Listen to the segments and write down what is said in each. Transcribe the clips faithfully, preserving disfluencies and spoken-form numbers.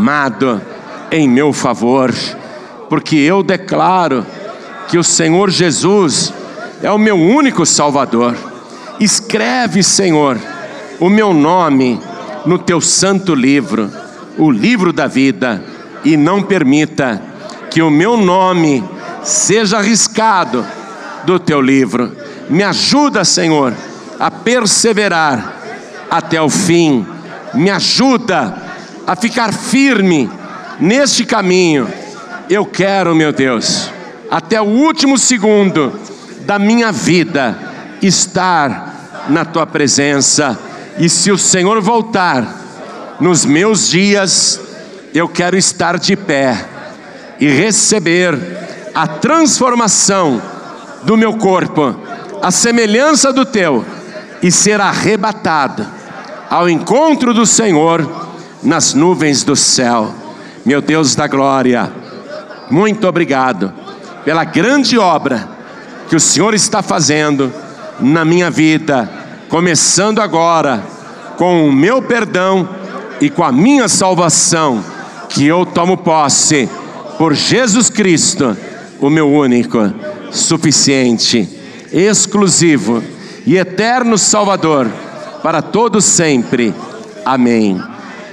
derramado em meu favor, porque eu declaro que o Senhor Jesus é o meu único Salvador. Escreve, Senhor, o meu nome no teu santo livro, o livro da vida, e não permita que o meu nome seja arriscado do teu livro. Me ajuda, Senhor, a perseverar até o fim. Me ajuda a ficar firme neste caminho. Eu quero, meu Deus, até o último segundo da minha vida estar na tua presença. E se o Senhor voltar nos meus dias, eu quero estar de pé e receber a transformação do meu corpo, a semelhança do teu, e ser arrebatado ao encontro do Senhor nas nuvens do céu. Meu Deus da glória, muito obrigado pela grande obra que o Senhor está fazendo na minha vida, começando agora com o meu perdão e com a minha salvação, que eu tomo posse por Jesus Cristo, o meu único, suficiente, exclusivo e eterno Salvador, para todos sempre. Amém.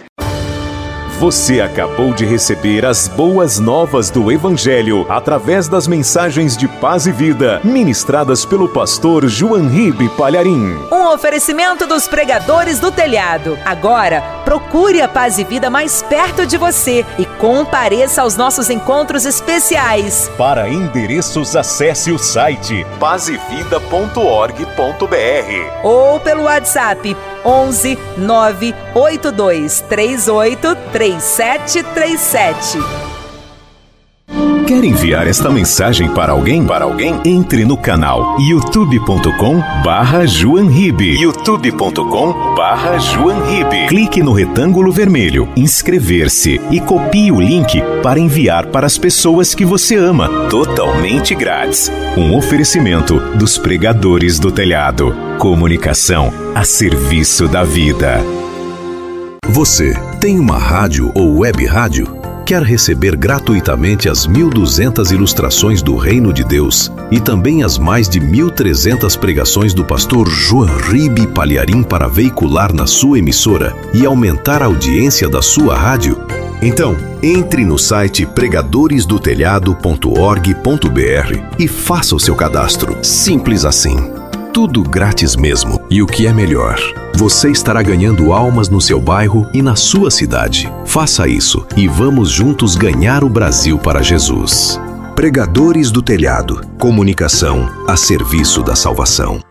Você acabou de receber as boas novas do Evangelho através das mensagens de paz e vida ministradas pelo pastor João Ribe Palharim. Um oferecimento dos pregadores do telhado. Agora, procure a Paz e Vida mais perto de você e compareça aos nossos encontros especiais. Para endereços, acesse o site paz e vida ponto org ponto br ou pelo WhatsApp onze nove oito dois três oito três sete três sete. Quer enviar esta mensagem para alguém? Para alguém? Entre no canal youtube ponto com barra João Ribe. youtube ponto com barra João Ribe. Clique no retângulo vermelho, inscrever-se e copie o link para enviar para as pessoas que você ama, totalmente grátis. Um oferecimento dos pregadores do telhado. Comunicação a serviço da vida. Você tem uma rádio ou web rádio? Quer receber gratuitamente as mil e duzentas ilustrações do Reino de Deus e também as mais de mil e trezentas pregações do pastor João Ribe Palharim para veicular na sua emissora e aumentar a audiência da sua rádio? Então, entre no site pregadores do telhado ponto org ponto br e faça o seu cadastro. Simples assim. Tudo grátis mesmo. E o que é melhor, você estará ganhando almas no seu bairro e na sua cidade. Faça isso e vamos juntos ganhar o Brasil para Jesus. Pregadores do Telhado. Comunicação a serviço da salvação.